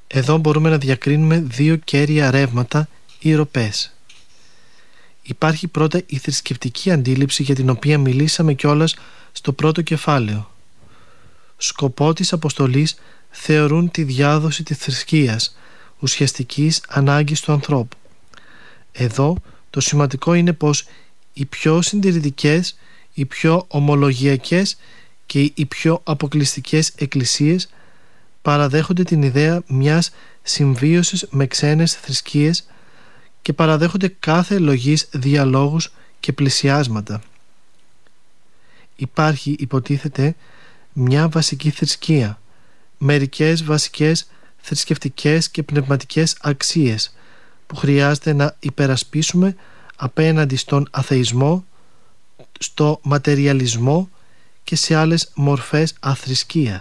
Εδώ μπορούμε να διακρίνουμε δύο κέρια ρεύματα ή ροπές. Υπάρχει πρώτα η θρησκευτική αντίληψη, για την οποία μιλήσαμε κιόλας στο πρώτο κεφάλαιο. Σκοπό της αποστολής θεωρούν τη διάδοση της θρησκείας, ουσιαστικής ανάγκης του ανθρώπου. Εδώ το σημαντικό είναι πως οι πιο συντηρητικές, οι πιο ομολογιακές και οι πιο αποκλειστικές εκκλησίες παραδέχονται την ιδέα μιας συμβίωσης με ξένες θρησκείες και παραδέχονται κάθε λογής διαλόγους και πλησιάσματα. Υπάρχει, υποτίθεται, μια βασική θρησκεία, μερικές βασικές θρησκευτικές και πνευματικές αξίες που χρειάζεται να υπερασπίσουμε απέναντι στον αθεϊσμό, στο ματεριαλισμό και σε άλλες μορφές αθρησκείας.